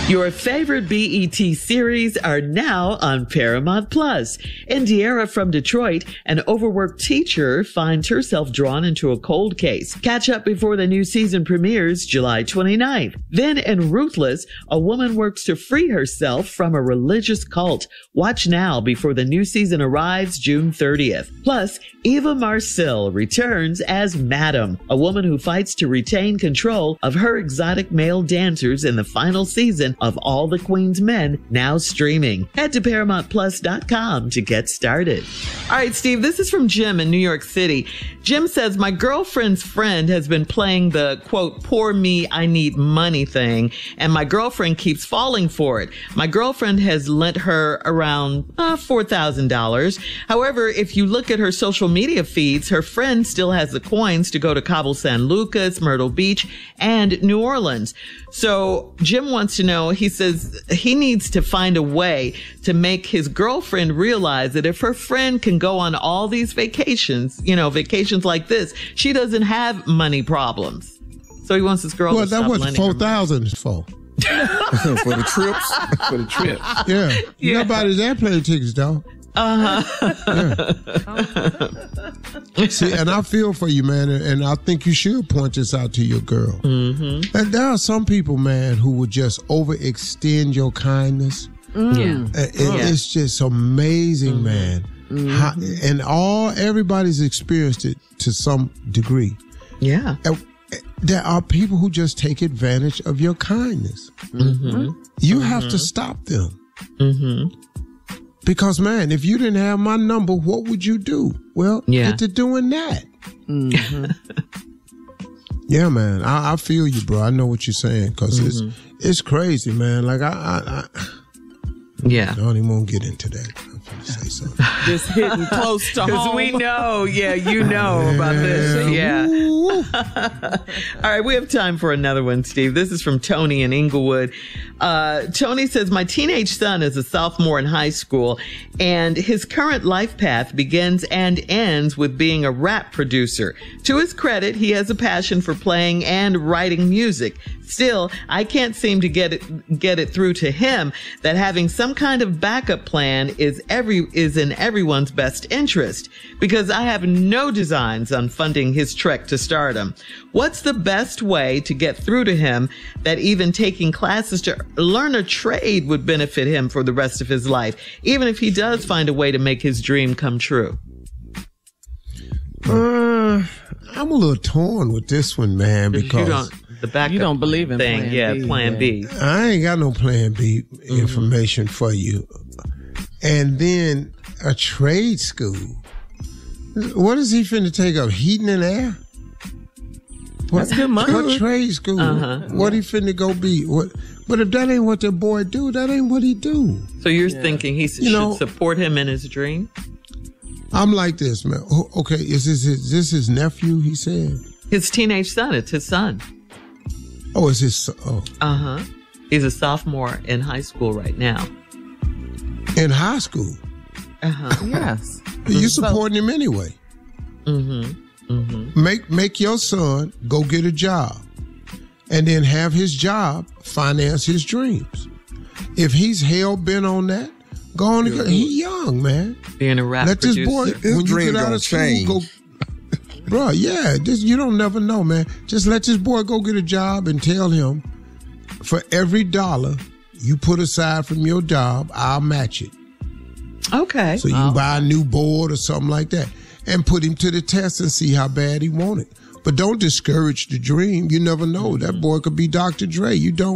Your favorite BET series are now on Paramount Plus. Indiara from Detroit, an overworked teacher, finds herself drawn into a cold case. Catch up before the new season premieres July 29th. Then in Ruthless, a woman works to free herself from a religious cult. Watch now before the new season arrives June 30th. Plus, Eva Marcille returns as Madam, a woman who fights to retain control of her exotic male dancers in the final season of All the Queen's Men, now streaming. Head to ParamountPlus.com to get started. All right, Steve, this is from Jim in New York City. Jim says, my girlfriend's friend has been playing the, quote, poor me, I need money thing, and my girlfriend keeps falling for it. My girlfriend has lent her around $4,000. However, if you look at her social media feeds, her friend still has the coins to go to Cabo San Lucas, Myrtle Beach, and New Orleans. So Jim wants to know, he says he needs to find a way to make his girlfriend realize that if her friend can go on all these vacations, vacations like this, she doesn't have money problems. So he wants his girl to stop lending her money. Well, that was $4,000 for. For the trips? For the trips. Yeah. Nobody's airplane tickets, dog. See, and I feel for you, man, and I think you should point this out to your girl. Mm-hmm. And there are some people, man, who would just overextend your kindness. It's just amazing, man. Mm-hmm. Everybody's experienced it to some degree. Yeah. There are people who just take advantage of your kindness. Mm-hmm. You have to stop them. Mm-hmm. Because, man, if you didn't have my number, what would you do? Well, get to doing that. Mm-hmm. Yeah, man. I feel you, bro. I know what you're saying, because it's crazy, man. Like, I don't even want to get into that. I'm going to say something. Just hitting close to home. Because we know, you know about this. Yeah. All right, we have time for another one, Steve. This is from Tony in Inglewood. Tony says, my teenage son is a sophomore in high school, and his current life path begins and ends with being a rap producer. To his credit, he has a passion for playing and writing music. Still, I can't seem to get it through to him that having some kind of backup plan is in everyone's best interest, because I have no designs on funding his trek to stardom. What's the best way to get through to him that even taking classes to learn a trade would benefit him for the rest of his life, even if he does find a way to make his dream come true? I'm a little torn with this one, man, because you don't believe in plan B. Plan B. I ain't got no plan B information for you. And then a trade school. What is he finna take up? Heating and air? That's good money. What trade school? What he finna go be? But if that ain't what the boy do, that ain't what he do. So you're thinking he should support him in his dream? I'm like this, man. Okay, is this his nephew, he said? His teenage son. It's his son. Oh, it's his son. Oh. He's a sophomore in high school right now. In high school? Yes. You supporting him anyway. Make your son go get a job, and then have his job finance his dreams. If he's hell bent on that, go on and go. He's young, man. Being a rap Let producer. this boy, when you get out of school, go. Bro, you don't never know, man. Just let this boy go get a job and tell him, for every $1 you put aside from your job, I'll match it. Okay. So you can buy a new board or something like that, and put him to the test and see how bad he want it. But don't discourage the dream. You never know. That boy could be Dr. Dre. You don't